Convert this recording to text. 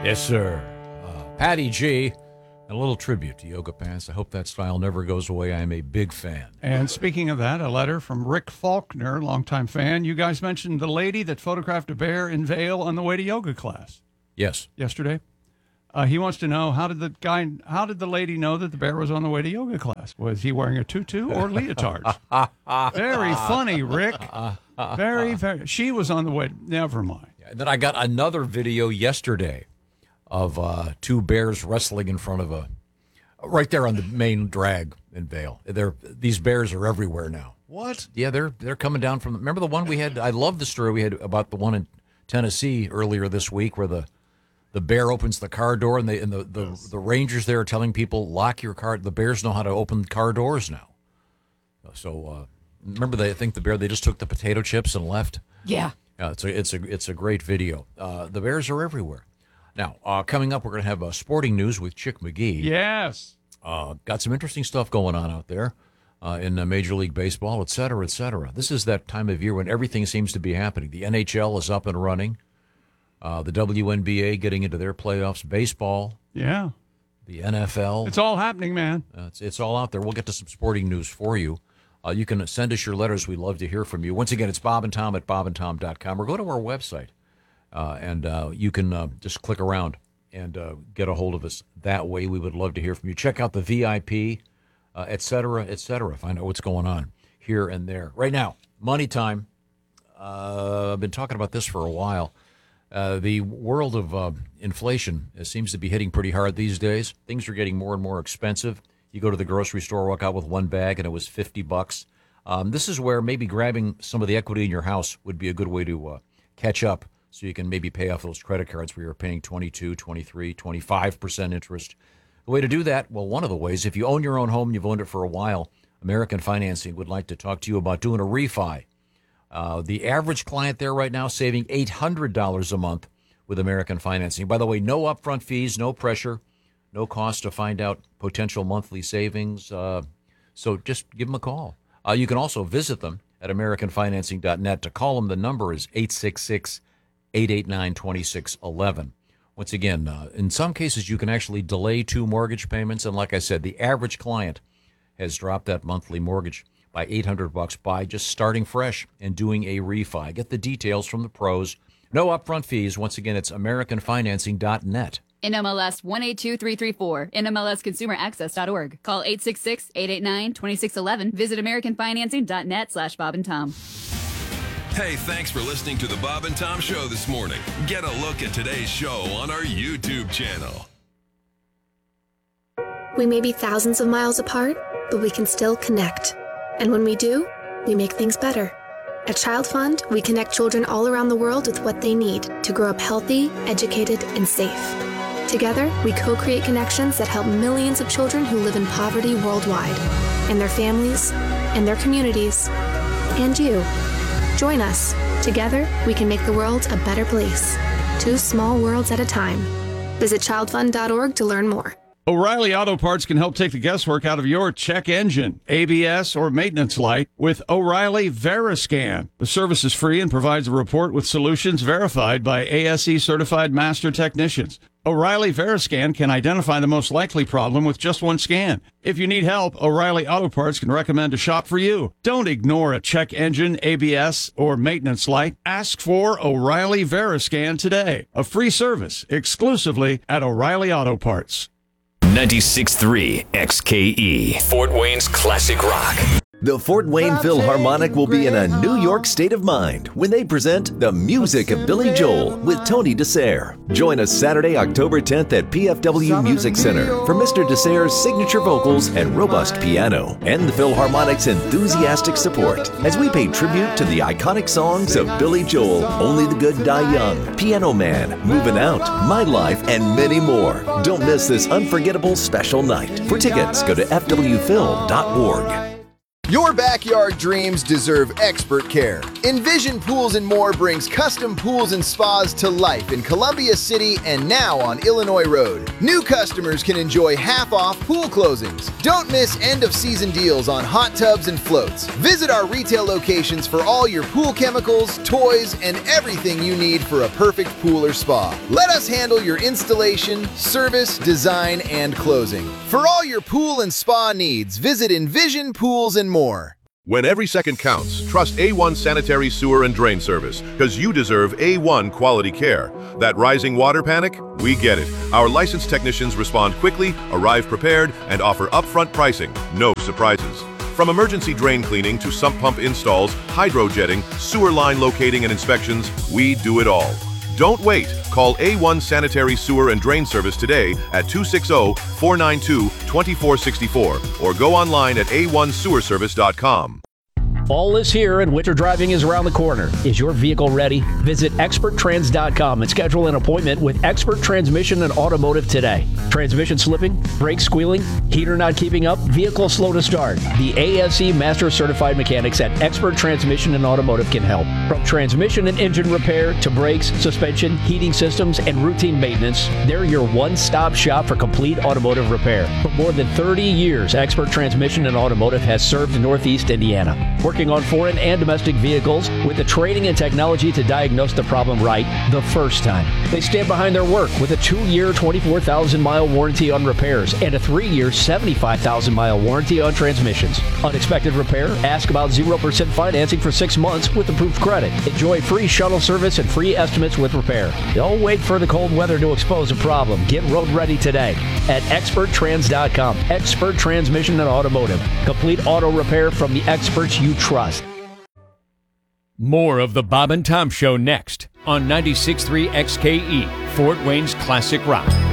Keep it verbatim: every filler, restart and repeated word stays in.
Yes, sir. Uh, Patty G. A little tribute to yoga pants. I hope that style never goes away. I am a big fan. And speaking of that, a letter from Rick Faulkner, longtime fan. You guys mentioned the lady that photographed a bear in Vail on the way to yoga class. Yes. Yesterday. Uh, he wants to know, how did the guy, how did the lady know that the bear was on the way to yoga class? Was he wearing a tutu or leotard? Very funny, Rick. Very, very. She was on the way. Never mind. Yeah, then I got another video yesterday of uh, two bears wrestling in front of a, right there on the main drag in Vail. They're, these bears are everywhere now. What? Yeah, they're they're coming down from. Remember the one we had? I love the story we had about the one in Tennessee earlier this week, where the the bear opens the car door, and they and the the, yes. the rangers there are telling people, lock your car. The bears know how to open car doors now. So uh, remember, they I think the bear they just took the potato chips and left. Yeah. Yeah, it's a it's a it's a great video. Uh, the bears are everywhere. Now, uh, coming up, we're going to have uh, sporting news with Chick McGee. Yes. Uh, got some interesting stuff going on out there uh, in uh, Major League Baseball, et cetera, et cetera. This is that time of year when everything seems to be happening. The N H L is up and running. Uh, the W N B A getting into their playoffs. Baseball. Yeah. The N F L. It's all happening, man. Uh, it's, it's all out there. We'll get to some sporting news for you. Uh, you can send us your letters. We'd love to hear from you. Once again, it's Bob and Tom at bob and tom dot com, or go to our website, uh, and uh, you can uh, just click around and uh, get a hold of us that way. We would love to hear from you. Check out the V I P, uh, et cetera, et cetera. Find out what's going on here and there. Right now, money time. Uh, I've been talking about this for a while. Uh, the world of uh, inflation uh, seems to be hitting pretty hard these days. Things are getting more and more expensive. You go to the grocery store, walk out with one bag, and it was fifty bucks. Um, this is where maybe grabbing some of the equity in your house would be a good way to uh, catch up, so you can maybe pay off those credit cards where you're paying twenty-two, twenty-three, twenty-five percent interest. The way to do that, well, one of the ways, if you own your own home, you've owned it for a while, American Financing would like to talk to you about doing a refi. Uh, the average client there right now saving eight hundred dollars a month with American Financing. By the way, no upfront fees, no pressure, no cost to find out potential monthly savings. Uh, so just give them a call. Uh, you can also visit them at american financing dot net. To call them, the number is eight six six, eight eight nine, two six one one. Once again, uh, in some cases, you can actually delay two mortgage payments. And like I said, the average client has dropped that monthly mortgage by eight hundred bucks by just starting fresh and doing a refi. Get the details from the pros. No upfront fees. Once again, it's american financing dot net. N M L S one eight two three three four, N M L S consumer access dot org. Call eight six six, eight eight nine, two six one one. Visit american financing dot net slash Bob and Tom. Hey, thanks for listening to the Bob and Tom Show this morning. Get a look at today's show on our YouTube channel. We may be thousands of miles apart, but we can still connect. And when we do, we make things better. At Child Fund, we connect children all around the world with what they need to grow up healthy, educated, and safe. Together, we co-create connections that help millions of children who live in poverty worldwide, and their families, and their communities, and you. Join us. Together, we can make the world a better place. Two small worlds at a time. Visit child fund dot org to learn more. O'Reilly Auto Parts can help take the guesswork out of your check engine, A B S, or maintenance light with O'Reilly Veriscan. The service is free and provides a report with solutions verified by A S E-certified master technicians. O'Reilly Veriscan can identify the most likely problem with just one scan. If you need help, O'Reilly Auto Parts can recommend a shop for you. Don't ignore a check engine, A B S, or maintenance light. Ask for O'Reilly Veriscan today. A free service exclusively at O'Reilly Auto Parts. ninety-six point three X K E, Fort Wayne's classic rock. The Fort Wayne Philharmonic will be in a New York state of mind when they present The Music of Billy Joel with Tony DeSere. Join us Saturday, October tenth at P F W Music Center for Mister DeSere's signature vocals and robust piano, and the Philharmonic's enthusiastic support as we pay tribute to the iconic songs of Billy Joel, Only the Good Die Young, Piano Man, Moving Out, My Life, and many more. Don't miss this unforgettable special night. For tickets, go to f w phil dot org. Your backyard dreams deserve expert care. Envision Pools and More brings custom pools and spas to life in Columbia City and now on Illinois Road. New customers can enjoy half-off pool closings. Don't miss end-of-season deals on hot tubs and floats. Visit our retail locations for all your pool chemicals, toys, and everything you need for a perfect pool or spa. Let us handle your installation, service, design, and closing. For all your pool and spa needs, visit Envision Pools and More. When every second counts, trust A one Sanitary Sewer and Drain Service, because you deserve A one quality care. That rising water panic? We get it. Our licensed technicians respond quickly, arrive prepared, and offer upfront pricing. No surprises. From emergency drain cleaning to sump pump installs, hydro jetting, sewer line locating and inspections, we do it all. Don't wait. Call A one Sanitary Sewer and Drain Service today at two six zero, four nine two, two four six four or go online at a one sewer service dot com. Fall is here and winter driving is around the corner. Is your vehicle ready? Visit expert trans dot com and schedule an appointment with Expert Transmission and Automotive today. Transmission slipping, brake squealing, heater not keeping up, vehicle slow to start. The A S E Master Certified Mechanics at Expert Transmission and Automotive can help. From transmission and engine repair to brakes, suspension, heating systems, and routine maintenance, they're your one-stop shop for complete automotive repair. For more than thirty years, Expert Transmission and Automotive has served Northeast Indiana. Working on foreign and domestic vehicles with the training and technology to diagnose the problem right the first time. They stand behind their work with a two-year, twenty-four thousand mile warranty on repairs and a three-year, seventy-five thousand mile warranty on transmissions. Unexpected repair? Ask about zero percent financing for six months with approved credit. Enjoy free shuttle service and free estimates with repair. Don't wait for the cold weather to expose a problem. Get road ready today at expert trans dot com. Expert Transmission and Automotive. Complete auto repair from the experts you trust. More of the Bob and Tom Show next on ninety-six point three X K E, Fort Wayne's Classic Rock.